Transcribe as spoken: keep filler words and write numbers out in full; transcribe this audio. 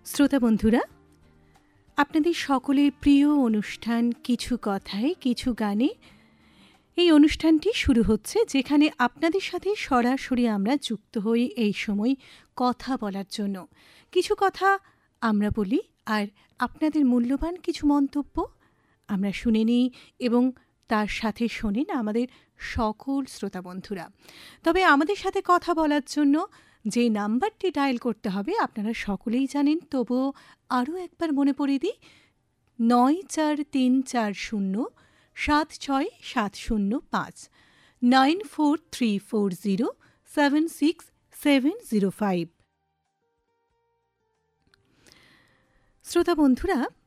শ্রোতা বন্ধুরা, আপনাদের সকলের প্রিয় অনুষ্ঠান কিছু কথায় কিছু গানে এই অনুষ্ঠানটি শুরু হচ্ছে, যেখানে আপনাদের সাথে সরাসরি আমরা যুক্ত হই এই সময় কথা বলার জন্য। কিছু কথা আমরা বলি আর আপনাদের মূল্যবান কিছু মন্তব্য আমরা শুনে নিই এবং তার সাথে শোনেন আমাদের সকল শ্রোতা বন্ধুরা। তবে আমাদের সাথে কথা বলার জন্য যে নাম্বারটি ডায়াল করতে হবে আপনারা সকলেই জানেন, তবুও আরও একবার মনে পড়িয়ে দিই, নয় চার তিন চার শূন্য সাত ছয় সাত শূন্য পাঁচ, nine four three four zero seven six seven zero five. শ্রোতা বন্ধুরা,